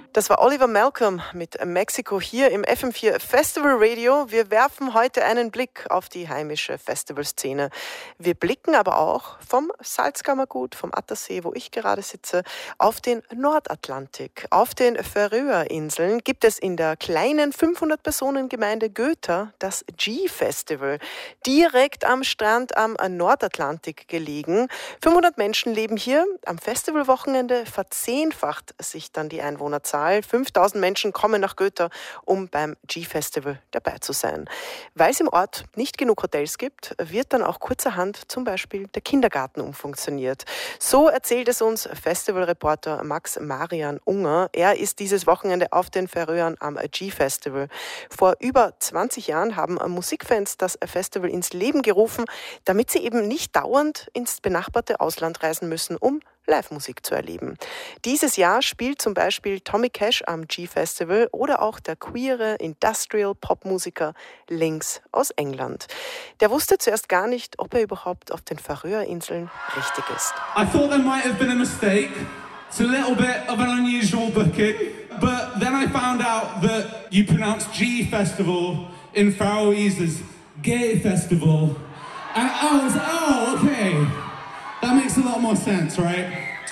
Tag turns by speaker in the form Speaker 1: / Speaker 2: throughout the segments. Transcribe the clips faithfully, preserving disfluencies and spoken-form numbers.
Speaker 1: Das war Oliver Malcolm mit Mexiko hier im F M vier Festival Radio. Wir werfen heute einen Blick auf die heimische Festivalszene. Wir blicken aber auch vom Salzkammergut, vom Attersee, wo ich gerade sitze, auf den Nordatlantik. Auf den Färöerinseln gibt es in der kleinen fünfhundert-Personen-Gemeinde Göta das G-Festival. Direkt am Strand am Nordatlantik gelegen. fünfhundert Menschen leben hier. Am Festivalwochenende verzehnfacht sich dann die Einwohnerzahl. fünftausend Menschen kommen nach Göta, um beim G-Festival dabei zu sein. Weil es im Ort nicht genug Hotels gibt, wird dann auch kurzerhand zum Beispiel der Kindergarten umfunktioniert. So erzählt es uns Festivalreporter Max Marian Unger. Er ist dieses Wochenende auf den Färöern am G-Festival. Vor über zwanzig Jahren haben Musikfans das Festival ins Leben gerufen, damit sie eben nicht dauernd ins benachbarte Ausland reisen müssen, um Live-Musik zu erleben. Dieses Jahr spielt zum Beispiel Tommy Cash am G-Festival oder auch der queere Industrial-Pop-Musiker Lynx aus England. Der wusste zuerst gar nicht, ob er überhaupt auf den Färöerinseln richtig ist.
Speaker 2: I thought there might have been a mistake. It's a little bit of an unusual booking. But then I found out that you pronounce G-Festival in Faroese as Gay Festival. And I was, oh, okay. That makes a lot more sense, right?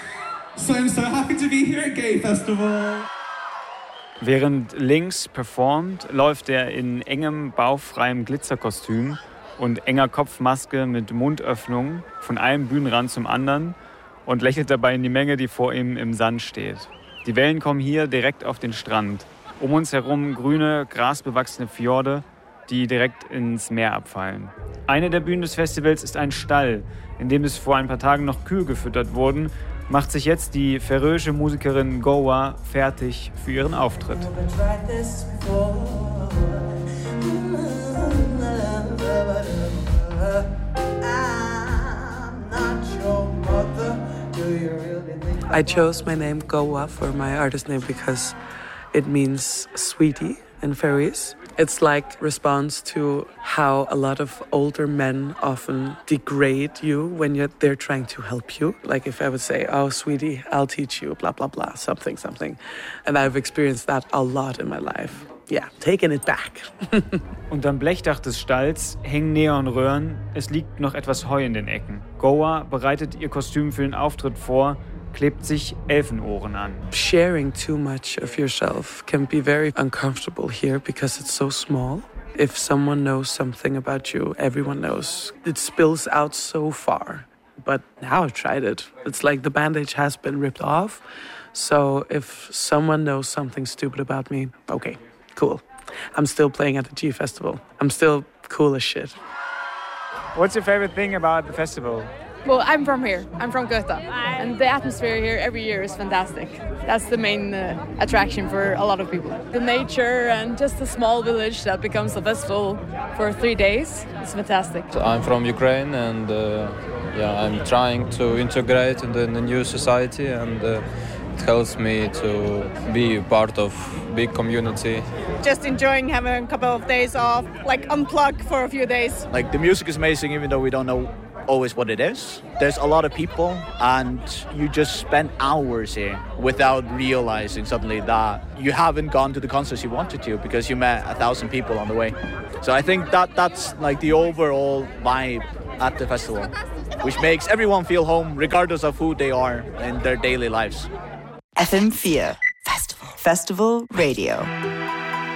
Speaker 2: So I'm so happy to be here at Gay Festival.
Speaker 3: Während Lynx performt, läuft er in engem, bauchfreiem Glitzerkostüm und enger Kopfmaske mit Mundöffnung von einem Bühnenrand zum anderen und lächelt dabei in die Menge, die vor ihm im Sand steht. Die Wellen kommen hier direkt auf den Strand. Um uns herum grüne, grasbewachsene Fjorde, die direkt ins Meer abfallen. Eine der Bühnen des Festivals ist ein Stall, in dem es vor ein paar Tagen noch Kühe gefüttert wurden, macht sich jetzt die färöische Musikerin Goa fertig für ihren Auftritt.
Speaker 4: I chose my name Goa for my artist name because it means sweetie in Faroese. It's like response to how a lot of older men often degrade you when you're, they're trying to help you. Like if I would say, oh, sweetie, I'll teach you, blah, blah, blah, something, something. And I've experienced that a lot in my life. Yeah, taking it back.
Speaker 3: Unterm Blechdach des Stalls hängen Neonröhren. Es liegt noch etwas Heu in den Ecken. Goa bereitet ihr Kostüm für den Auftritt vor, klebt sich Elfenohren an.
Speaker 4: Sharing too much of yourself can be very uncomfortable here because it's so small. If someone knows something about you, everyone knows. It spills out so far. But now I've tried it. It's like the bandage has been ripped off. So if someone knows something stupid about me, okay, cool. I'm still playing at the G Festival. I'm still cool as shit.
Speaker 3: What's your favorite thing about the festival?
Speaker 5: Well, I'm from here. I'm from Göta. And the atmosphere here every year is fantastic. That's the main uh, attraction for a lot of people. The nature and just a small village that becomes a festival for three days. It's fantastic.
Speaker 6: So I'm from Ukraine and uh, yeah, I'm trying to integrate in the, in the new society and uh, it helps me to be part of big community.
Speaker 7: Just enjoying having a couple of days off, like unplug for a few days.
Speaker 8: Like the music is amazing even though we don't know always what it is. There's a lot of people and you just spend hours here without realizing suddenly that you haven't gone to the concerts you wanted to because you met a thousand people on the way. So I think that that's like the overall vibe at the festival, which makes everyone feel home regardless of who they are in their daily lives.
Speaker 9: F M vier Festival Festival Radio.